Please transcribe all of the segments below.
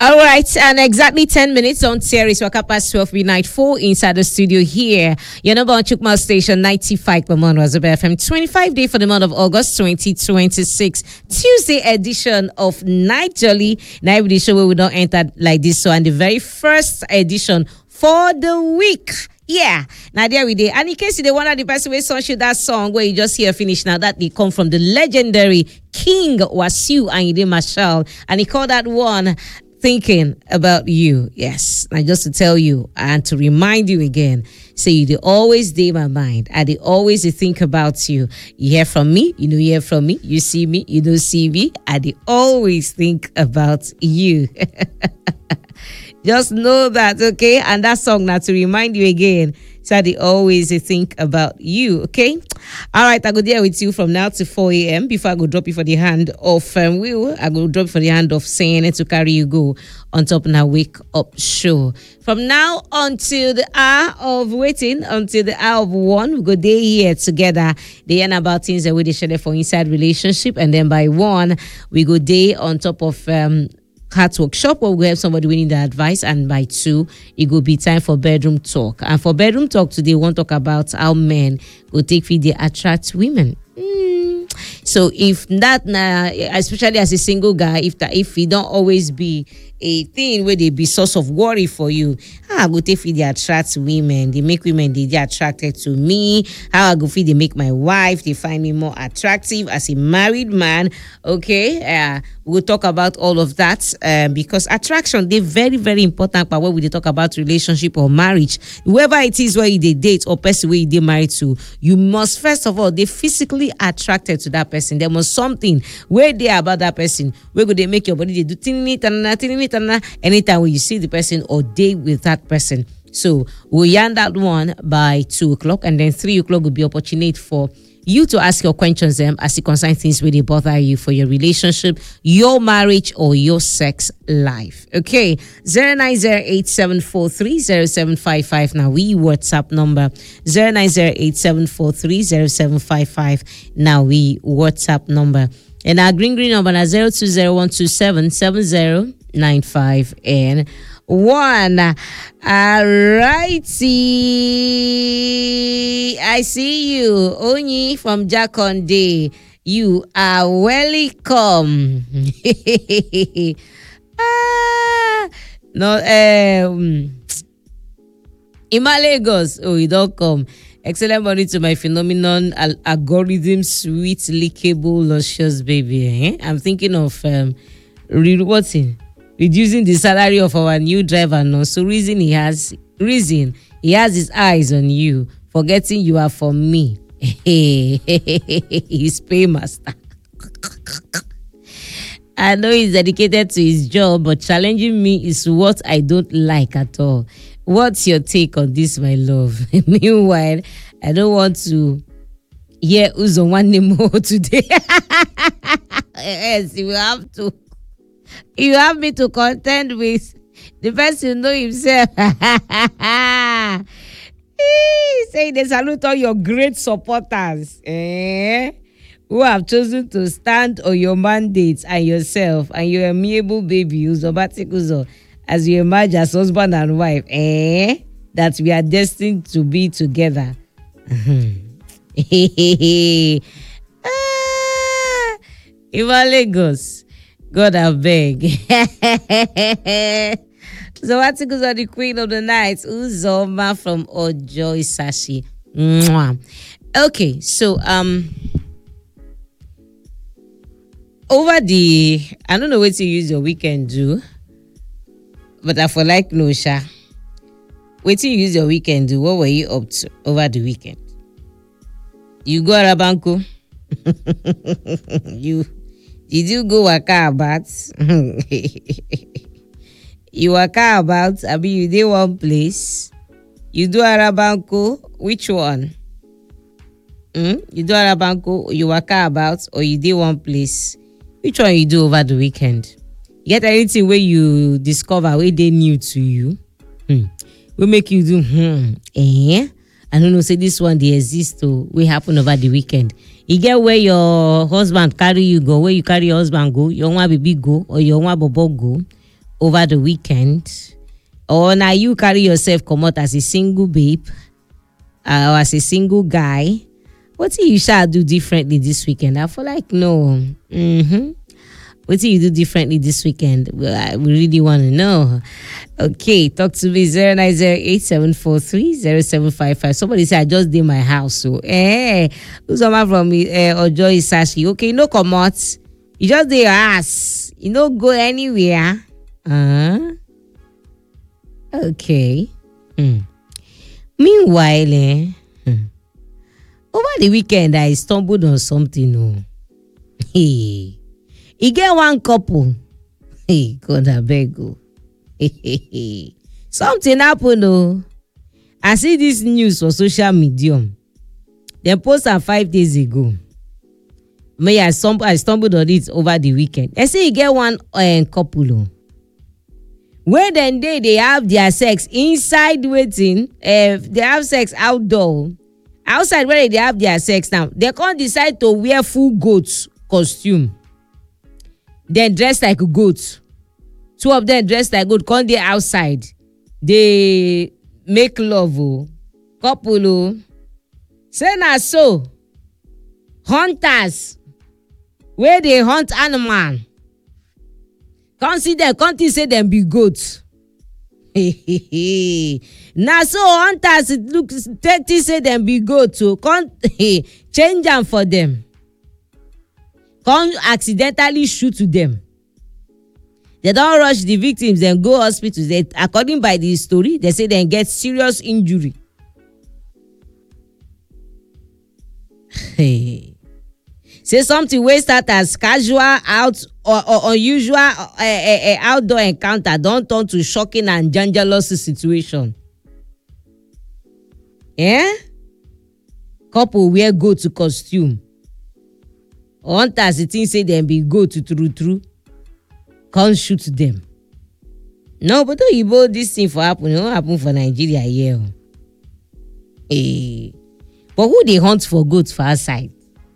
All right, and exactly 10 minutes on series Waka past 12 midnight 4 inside the studio here. Your number on Chukma Station 95 per month was FM 25 day for the month of August 2026. Tuesday edition of Night Jolly. Night the show where we don't enter like this. So, and the very first edition for the week. Yeah, now there we did. And in case you wonder the person who shoot that song where you just hear finish now, that they come from the legendary King Wasiu Ayinde Marshal, and he called that one Thinking About You. Yes, now just to tell you and to remind you again, say you they always day my mind. I they always think about you. You hear from me, you know you hear from me. You see me, you don't see me. I they always think about you. Just know that, okay? And that song now to remind you again, so they always think about you, okay? All right, I go there with you from now to 4 a.m. Before I go drop you for the hand of Will, I go drop you for the hand of saying it to carry you go on top of our wake up show. From now until the hour of waiting, until the hour of 1, we go day here together. They end about things that we share for inside relationship, and then by 1, we go day on top of Heart Workshop, where we have somebody winning the advice, and by 2 it will be time for bedroom talk. And for bedroom talk today, we want to talk about how men will take feed they attract women. So if that, especially as a single guy, if it don't always be a thing where they be source of worry for you, how I go take feed they attract women, they make women they attracted to me, how I go feed they make my wife, they find me more attractive as a married man. Okay, we'll talk about all of that because attraction, they're very, very important. But when we talk about relationship or marriage, whoever it is where you date or person where you married to, you must first of all they physically attracted to that person. There must something where they are about that person where they make your body they do tinny anytime when you see the person or date with that person. So we'll yarn that one by 2 o'clock, and then 3 o'clock will be opportunity for you to ask your questions as it concerns things where they bother you for your relationship, your marriage, or your sex life. Okay, 09087430755. Now we WhatsApp number 09087430755. Now we WhatsApp number, and our green number na 0201277095 and 1. Alrighty, I see you, Onyi from Jakonde. You are welcome. No, Ima Lagos. Oh, you don't come. Excellent morning to my phenomenon algorithm, sweet, lickable, luscious baby. I'm thinking of reducing the salary of our new driver. No, so reason he has his eyes on you, forgetting you are for me. He's paymaster. I know he's dedicated to his job, but challenging me is what I don't like at all. What's your take on this, my love? Meanwhile, I don't want to hear Uzo one more today. Yes, you have me to contend with the person know himself. Say they salute all your great supporters who have chosen to stand on your mandates and yourself and your amiable baby Uzo as you emerge as husband and wife that we are destined to be together. Iva Lagos, God I beg. So what's it on the queen of the night? Uzoma from Ojo Isashi. Mwah. Okay, so over the I don't know what to use your weekend do, but I feel like no sha. What you use your weekend do? What were you up to over the weekend? You go Arabanko? Did you go waka about? You waka about? I mean, you did one place. You do Arabanko? Which one? You do Arabanko? You waka about? Or you did one place? Which one you do over the weekend? You get anything where you discover where they new to you? We make you do I don't know, say this one they exist to we happen over the weekend. You get where your husband carry you go, where you carry your husband go, your one baby go, or your one bobo go. over the weekend? Or now you carry yourself come out as a single babe or as a single guy? What do you shall do differently this weekend? I feel like no. What do you do differently this weekend? Well, I really want to know. Okay, talk to me 0908-743-0755. Somebody said I just did my house. So who's someone from Ojo Isashi? Okay, no come out. You just did your ass. You don't go anywhere. Okay. Meanwhile, over the weekend I stumbled on something. Hey. You get one couple. Hey, God, I beg you. Something happened. I see this news for social media. They posted 5 days ago. I stumbled on it over the weekend. I say you get one couple. When they have their sex inside waiting, they have sex outdoor. Outside where they have their sex now, they can't decide to wear full goat costume. Then dress like a goat. 2 of them dress like goat. Come they outside. They make love. Couple. Say na so. Hunters. Where they hunt animal. Can't see them. Can't say them be goats. Now so hunters it looks take say them be goats. So can't change them for them. Can't accidentally shoot to them. They don't rush the victims and go hospitals. According by the story, they say they get serious injury. Say something wey start as casual or unusual outdoor encounter don turn to shocking and dangerous situation. Couple wear goat to costume. Hunters the thing say dem be goat to true. Can't shoot them. No, but Oyibo this thing for happen. It won't happen for Nigeria here. But who they hunt for goats for outside?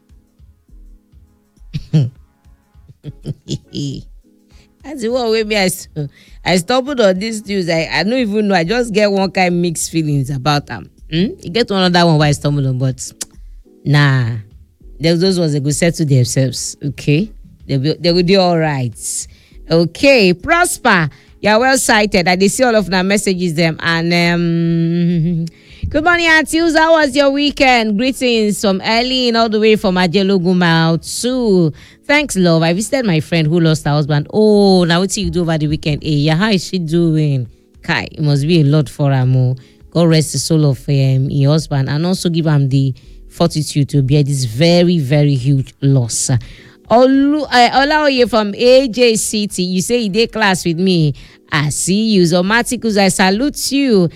That's the one way me I stumbled on this news. I don't even know. I just get one kind mixed feelings about them. You get one other one where I stumbled on, but nah. Those ones they go settle themselves. Okay, they will do all right. Okay, Prosper, you're well cited. I did see all of the messages them and good morning, Auntie. How was your weekend? Greetings from Ellie all the way from Ajeloguma too. Thanks, love. I visited my friend who lost her husband. Oh, now what you do over the weekend? Yeah, how is she doing? Kai, it must be a lot for her. God rest the soul of her husband and also give him the fortitude to bear this very, very huge loss. Olaoye from AJCT, you say you did class with me. I see you. Zomaticus, I salute you.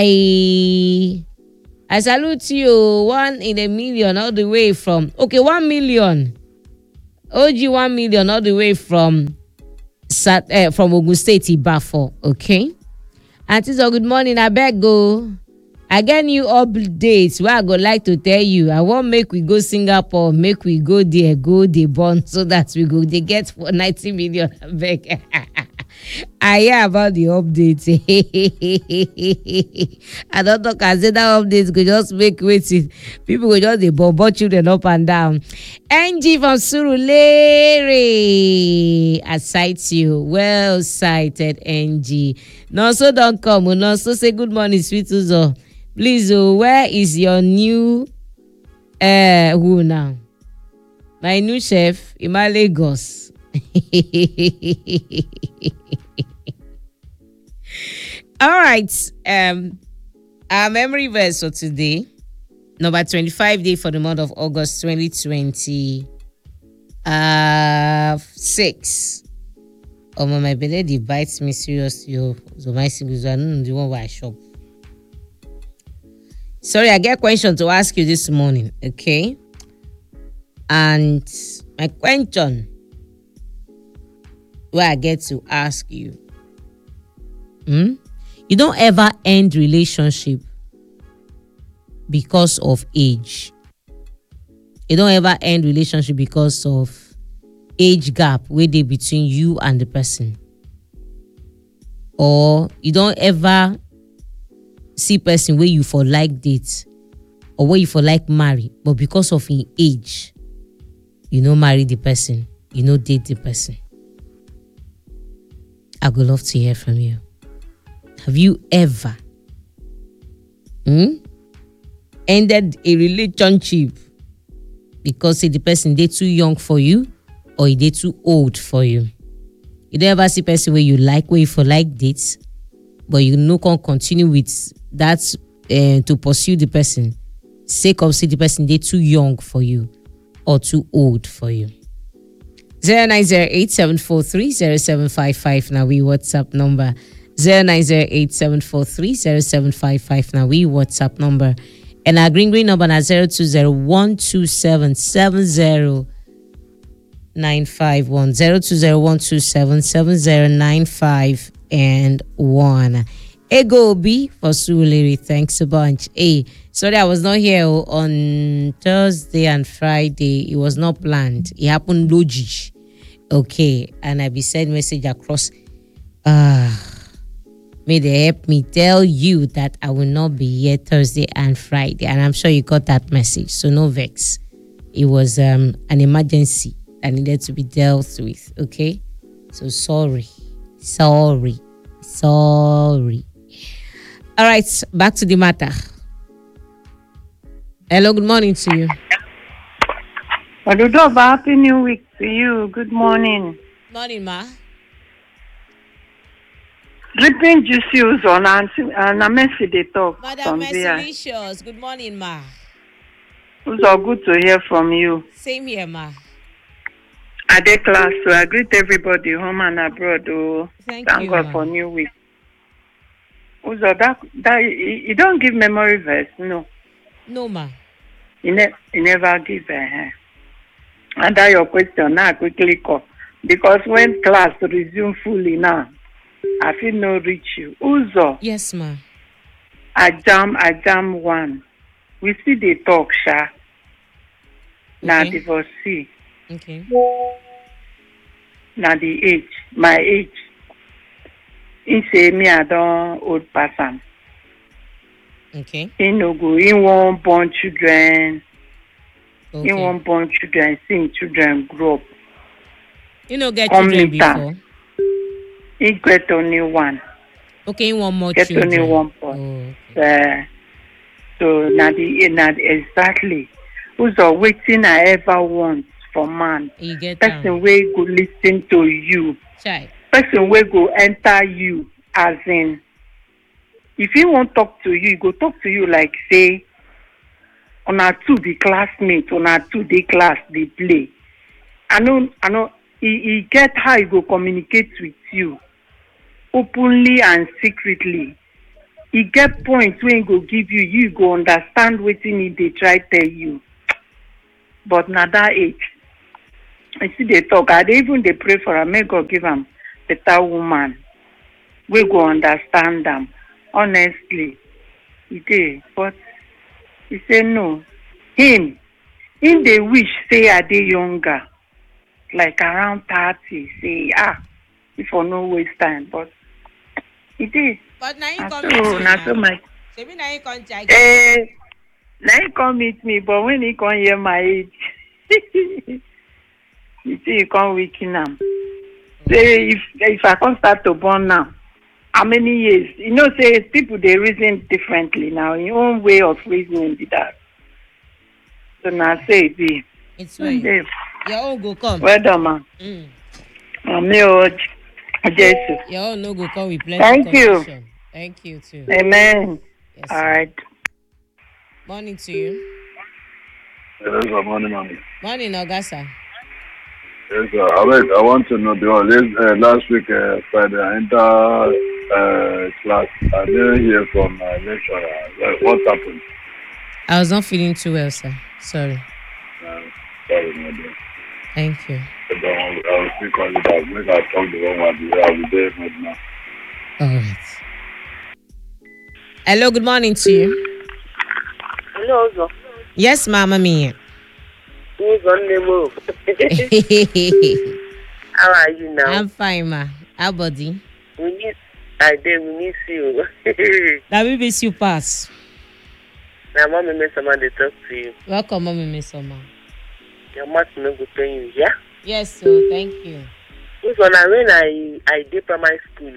I salute you. 1 in a million all the way from 1 million. OG 1 million all the way from Ogun State, Ibafo. Okay. Auntie, so good morning. I beg go. I get new updates where I go like to tell you. I want make we go Singapore, make we go there, go the bond so that we go they get for 90 million. I beg. I hear about the updates. I don't talk as that updates go just make waiting. People go just they bomb children up and down. NG from Surulere. I cite you. Well cited, NG. No, so don't come. No, so say good morning, sweet Uzo. Please, where is your new who now? My new chef in my Lagos. All right. Our memory verse for today, number 25 day for the month of August 2026. Oh, my belly bites me seriously. So my singles are the one where I shop. Sorry, I get a question to ask you this morning, okay? And my question where I get to ask you, you don't ever end relationship because of age. You don't ever end relationship because of age gap where they between you and the person. or you don't ever see person where you for like date or where you for like marry, but because of his age, you know marry the person, you know date the person. I would love to hear from you. Have you ever ended a relationship because say the person they too young for you or they too old for you? You don't ever see person where you like, where you for like dates, but you no can continue with that to pursue the person, sake of say the person they too young for you or too old for you. 0908-743-0755 now we WhatsApp number. 0908-743-0755 now we WhatsApp number. And our green number na 020-127-7095 020-127-7095 and 1. Ego B for Suliri. Thanks a bunch. Hey, sorry I was not here on Thursday and Friday. It was not planned. It happened logic. Okay, and I be send message across. May they help me tell you that I will not be here Thursday and Friday, and I'm sure you got that message. So no vex. It was an emergency that needed to be dealt with. Okay, so sorry. All right, back to the matter. Hello, good morning to you. Odudoba, happy new week to you. Good morning. Morning, ma. Dripping juices on and a messy they talk. Madam Messilicious, good morning, ma. It's all good to hear from you. Same here, ma. At the class, so I greet everybody home and abroad. Oh, Thank you, God ma. for new week. Uzo, that you don't give memory verse, no. No, ma. You never give And that your question now quickly call. Because when class resume fully now, I feel no reach you. Uzo. Yes, ma. I jam one. We see the talk, Sha. Now Okay. divorcee. Okay. Now the age. My age. He say me I don't old person. Okay. He no go. He won't born children. He Okay. won't born children. Seeing children grow up. You know, get Come children later. before. He get only one. Okay, you want more Get children. only one boy. Oh, okay. So now exactly. Who's all waiting I ever want for man. You get Person wey go listen to you. Chai. Person wey go enter you as in. If he won't talk to you, he go talk to you like say, on our two the classmates, on our two the class they play. I know. He get how he go communicate with you, openly and secretly. He get points when he go give you, you go understand wetin he dey try tell you. But na that age, I see they talk. I dey even they pray for am. May God give am better woman. We go understand them. Honestly, he dey. But he say no. Him they wish say I dey younger. Like around 30, say, if I no waste time, but it is. But now you Now come meet you now so now. my, Maybe now you come check. now he come meet me, but when he come hear my age, you see, he come weaken am. Say, if I come start to burn now, how many years? You know, say, people, they reason differently now, in your own way of reasoning be that. So now say, it be. It's way. Okay. Your own go come. Well done, man. Jesus. Your own no go come with plenty Thank you. condition. Thank you too. Amen. Yes, All sir. right. Morning to you. Yes, good morning, mommy. Morning, Augasta. Yes, sir. I want to know because last week, Friday, I entered class. I didn't hear from my lecturer. What happened? I was not feeling too well, sir. Sorry. Sorry, my dear. Thank you. I will still call you back. Make I talk the wrong one. I will be there right now. All right. Hello, good morning to you. Hello, Ozo. Yes, Mama Mia. Who's on the move? How are you now? I'm fine, ma. How body? We I did miss you. That will miss you pass. Now, Mommy, Miss Someone, they talk to you. Welcome, Mommy Miss Oma. Your mouth no go pain you, yeah? Yes, so thank you. This one, when I did primary school,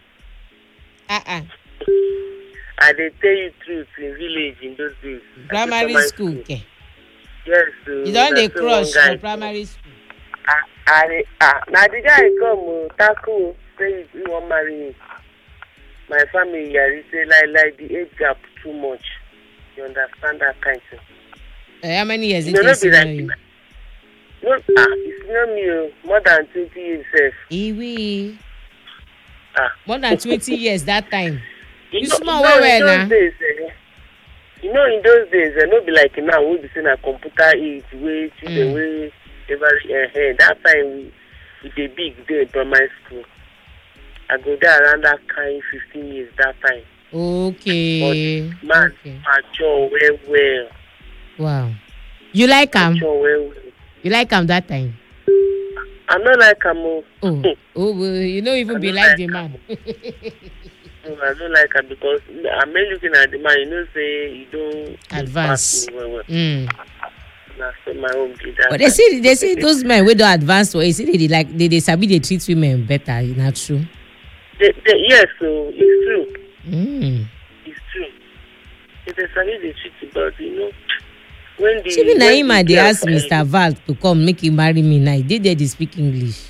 I did tell you truth in village in those days. Primary school, okay. Yes, you don't dey crush for primary school. Now the guy come tackle say he won't marry me. My family here say like the age gap too much. You understand that kind of thing? How many years did you see you? No, it's not me. More than 20 years. Iwi. More than 20 years that time. You small well now. You know, in those days, not be like now. We be seeing a computer age, way children, way every that time we dey big day in primary school. I go there around that kind 15 years that time. Okay. But man, mature well. Wow. You like him? Mature well. You like him that time? I not like him. You don't even be like the man. No, I don't like her because I'm looking at the man. You know, say you don't advance. Well. My own but they say those men we don't advance. Or is it they sabi they treat women better? Is that true? Yes, so it's true. It's true. They sabi they treat you, but you know when the. Even Naima they ask Mr. Val to come make him marry me now. They speak English.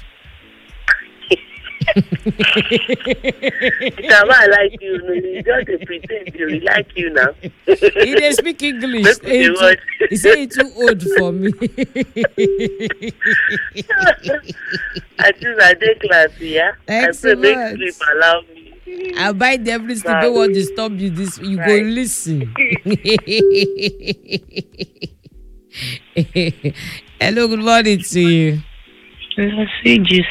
I like you. No, you just pretend you like you now. He dey speak English. He say he too old for me. I choose a day class, yeah. Thanks I pray make sleep allow me. I buy the every sleep. Don't want to disturb you. This you right. Go listen. Hello, good morning to you. Hello, Sweet.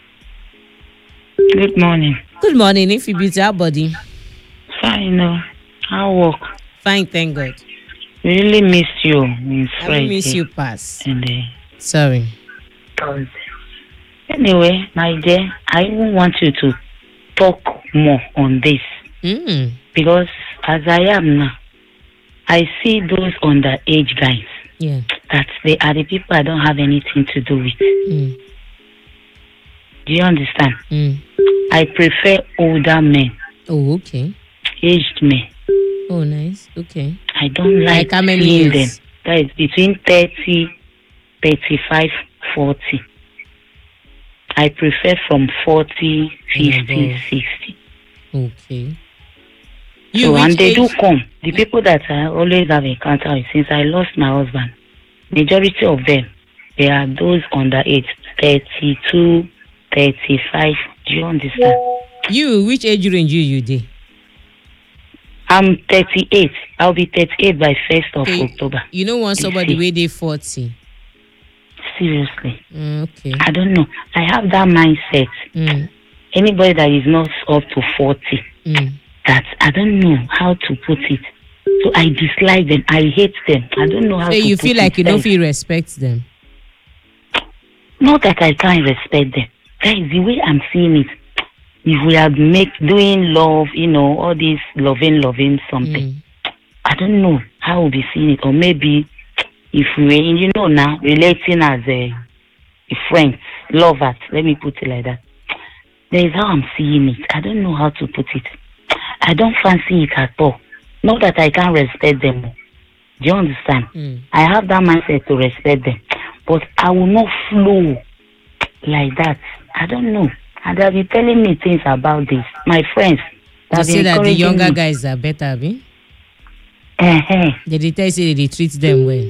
Good morning. Good morning. If you beat our body. Fine, no. How work? Fine, thank God. Really miss you. I miss you, pass. And, sorry. Anyway, my dear, I even want you to talk more on this. Because as I am now, I see those underage guys. Yeah. That they are the people I don't have anything to do with. Do you understand? I prefer older men. Oh, okay. Aged men. Oh, nice. Okay. I don't like how many years? Them. That is between 30, 35, 40. I prefer from 40, 50, 60. Okay. And they do come. The people that I always have encountered with since I lost my husband, majority of them, they are those underage, 32, 35. Do you understand? Which age range you did? I'm 38. I'll be 38 by 1st of October. You don't want somebody where they 40? Seriously. Okay. I don't know. I have that mindset. Anybody that is not up to 40, that I don't know how to put it. So I dislike them. I hate them. I don't know how to put it. So you feel like you don't feel respect them? Not that I can't respect them. That is the way I'm seeing it. If we are doing love, all this loving something. I don't know how we'll be seeing it. Or maybe if we were, now, relating as a friend, lovers, let me put it like that. That is how I'm seeing it. I don't know how to put it. I don't fancy it at all. Not that I can't respect them. Do you understand? I have that mindset to respect them. But I will not flow like that. I don't know. And they'll be telling me things about this. My friends. They say that the younger guys are better, abi? They tell you they treat them well.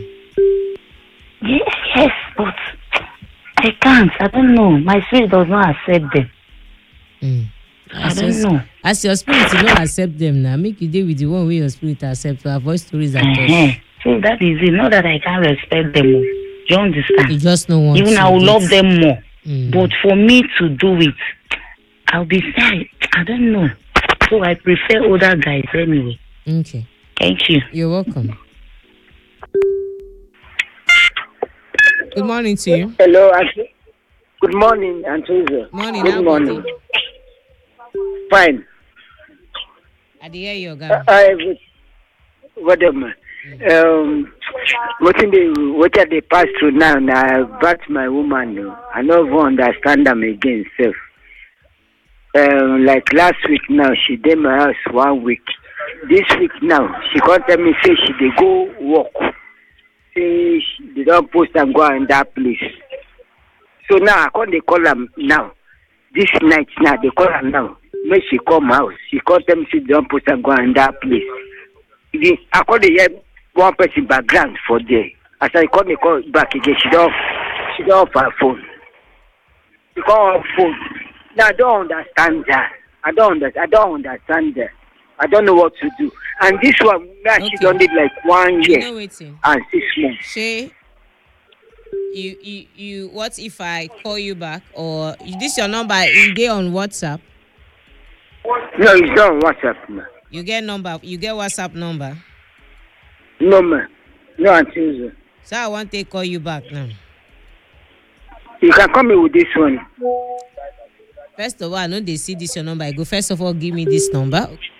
Yes, but I can't. I don't know. My spirit does not accept them. I don't know. As your spirit, you don't accept them now. Make you deal with the one way your spirit accepts to avoid stories that So that is it. Not that I can't respect them. Do you understand? You just don't want even I will love them more. But for me to do it, I'll be sad. I don't know. So I prefer older guys anyway. Okay. Thank you. You're welcome. Good morning to you. Hello, Auntie. Good morning, Auntie. Morning. Good morning. Fine. I dey hear you, Oga. What am I? What are they pass through now? Now back my woman. No. I don't even understand them again, self. Like last week now, she did my house 1 week. This week now, she can't tell me say she dey go walk. Say they don't post and go in that place. So now I can't they call them now. This night now they call her now. Make she come house. She can't tell me she don't post and go in that place. I call the hear one person background for there. As I call the call back again, she don't off her phone. She call her phone. Now I don't understand that. I don't understand that. I don't know what to do. And this one, now she done it like 1 year and 6 months. Shay, you. What if I call you back, or this your number? You get on WhatsApp? No, it's not on WhatsApp, man. You get WhatsApp number? No, man. No, until so I want to call you back now. You can call me with this one. First of all, I know they see this your number. I go first of all give me this number.